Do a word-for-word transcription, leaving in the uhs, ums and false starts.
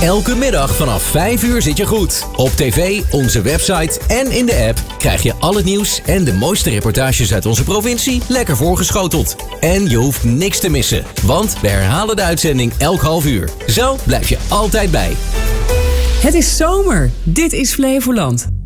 Elke middag vanaf vijf uur zit je goed. Op tv, onze website en in de app krijg je al het nieuws en de mooiste reportages uit onze provincie lekker voorgeschoteld. En je hoeft niks te missen, want we herhalen de uitzending elk half uur. Zo blijf je altijd bij. Het is zomer. Dit is Flevoland.